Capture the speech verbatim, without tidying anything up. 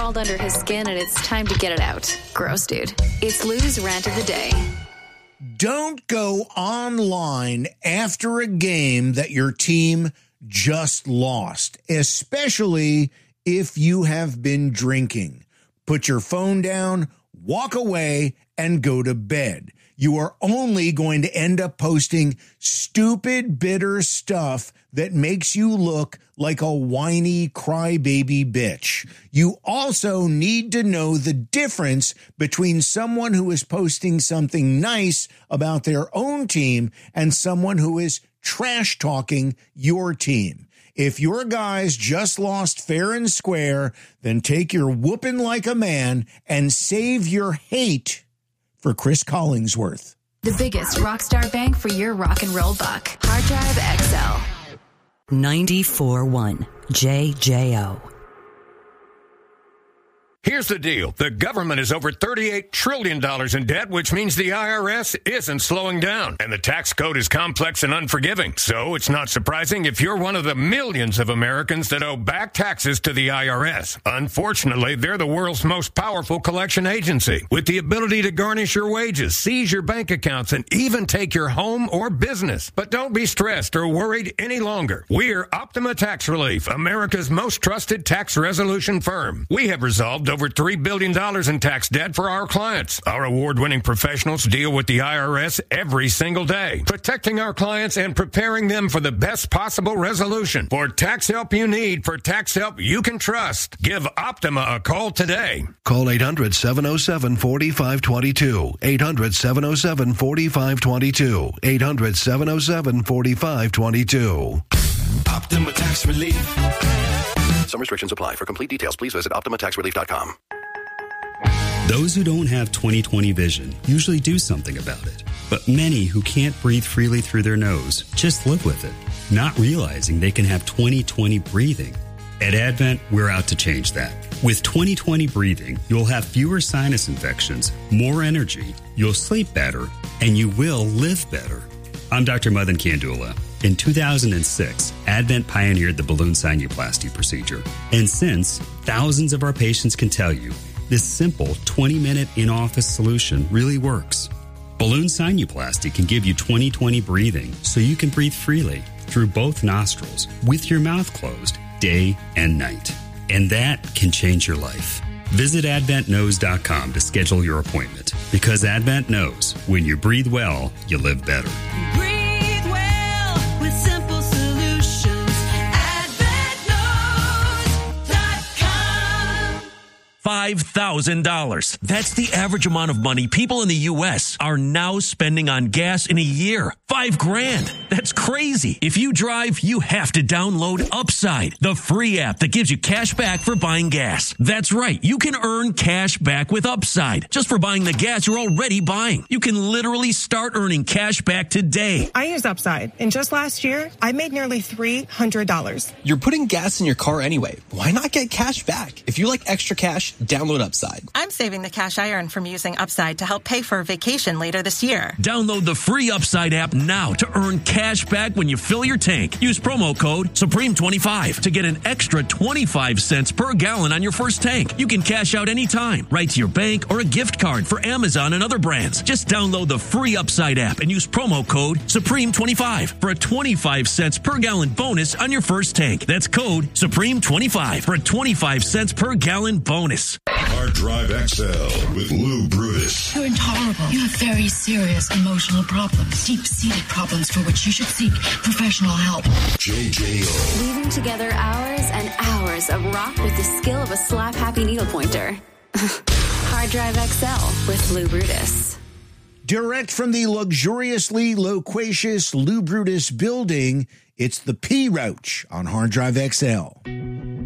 crawled under his skin and it's time to get it out. Gross, dude. It's Lou's Rant of the Day. Don't go online after a game that your team just lost, especially if you have been drinking. Put your phone down, walk away, and go to bed. You are only going to end up posting stupid, bitter stuff that makes you look like a whiny crybaby bitch. You also need to know the difference between someone who is posting something nice about their own team and someone who is trash talking your team. If your guys just lost fair and square, then take your whooping like a man and save your hate for Chris Collingsworth. The biggest Rockstar Bank for your rock and roll buck. Hard Drive X L. ninety-four point one J J O. Here's the deal. The government is over thirty-eight trillion dollars in debt, which means the I R S isn't slowing down. And the tax code is complex and unforgiving. So it's not surprising if you're one of the millions of Americans that owe back taxes to the I R S. Unfortunately, they're the world's most powerful collection agency, with the ability to garnish your wages, seize your bank accounts, and even take your home or business. But don't be stressed or worried any longer. We're Optima Tax Relief, America's most trusted tax resolution firm. We have resolved over three billion dollars in tax debt for our clients. Our award-winning professionals deal with the I R S every single day, protecting our clients and preparing them for the best possible resolution. For tax help you need, for tax help you can trust, give Optima a call today. Call eight hundred, seven oh seven, four five two two. eight hundred, seven oh seven, four five two two. eight hundred, seven oh seven, four five two two. Optima Tax Relief. Some restrictions apply. For complete details, please visit optima tax relief dot com. Those who don't have twenty twenty vision usually do something about it. But many who can't breathe freely through their nose just live with it, not realizing they can have twenty twenty breathing. At Advent, we're out to change that. With twenty twenty breathing, you'll have fewer sinus infections, more energy, you'll sleep better, and you will live better. I'm Doctor Madan Kandula. In two thousand six, Advent pioneered the balloon sinuplasty procedure. And since, thousands of our patients can tell you, this simple twenty-minute in-office solution really works. Balloon sinuplasty can give you twenty twenty breathing so you can breathe freely through both nostrils with your mouth closed day and night. And that can change your life. Visit advent knows dot com to schedule your appointment, because Advent knows when you breathe well, you live better. Breathe well with simple solutions. advent knows dot com. five thousand dollars. That's the average amount of money people in the U S are now spending on gas in a year. Five grand. That's crazy. If you drive, you have to download Upside, the free app that gives you cash back for buying gas. That's right. You can earn cash back with Upside just for buying the gas you're already buying. You can literally start earning cash back today. I use Upside, and just last year, I made nearly three hundred dollars. You're putting gas in your car anyway. Why not get cash back? If you like extra cash, download Upside. I'm saving the cash I earn from using Upside to help pay for a vacation later this year. Download the free Upside app now to earn cash back when you fill your tank. Use promo code Supreme twenty-five to get an extra twenty-five cents per gallon on your first tank. You can cash out anytime, right to your bank or a gift card for Amazon and other brands. Just download the free Upside app and use promo code Supreme twenty-five for a twenty-five cents per gallon bonus on your first tank. That's code Supreme twenty-five for a twenty-five cents per gallon bonus. Hard Drive X L with Lou Brutus. You're intolerable. You have very serious emotional problems, deep-seated problems for which you should seek professional help. J J O. Weaving together hours and hours of rock with the skill of a slap-happy needle pointer. Hard Drive X L with Lou Brutus. Direct from the luxuriously loquacious Lou Brutus building, it's the P-Roach on Hard Drive X L.